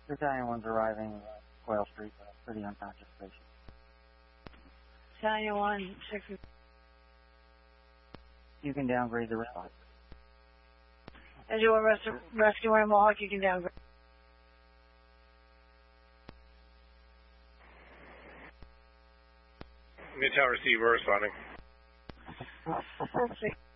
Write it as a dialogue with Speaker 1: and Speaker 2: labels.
Speaker 1: Battalion 1's arriving at Quail Street for the unconscious patient.
Speaker 2: Battalion 1, 6.
Speaker 1: You can downgrade the response.
Speaker 2: As you are rescuing Mohawk, you can downgrade.
Speaker 3: Midtown receiver responding.